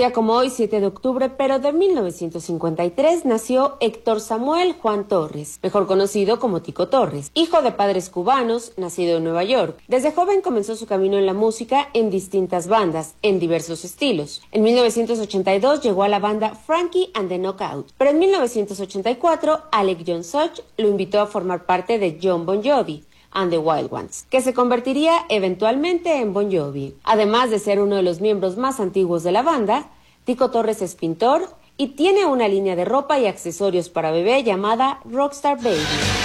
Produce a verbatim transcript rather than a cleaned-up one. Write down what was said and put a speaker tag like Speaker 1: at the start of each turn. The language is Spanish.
Speaker 1: día como hoy, siete de octubre, pero de mil novecientos cincuenta y tres, nació Héctor Samuel Juan Torres, mejor conocido como Tico Torres, hijo de padres cubanos, nacido en Nueva York. Desde joven comenzó su camino en la música en distintas bandas, en diversos estilos. En mil novecientos ochenta y dos llegó a la banda Frankie and the Knockouts, pero en mil novecientos ochenta y cuatro, Alec John Such lo invitó a formar parte de Jon Bon Jovi and the Wild Ones, que se convertiría eventualmente en Bon Jovi. Además de ser uno de los miembros más antiguos de la banda, Tico Torres es pintor y tiene una línea de ropa y accesorios para bebé llamada Rockstar Baby.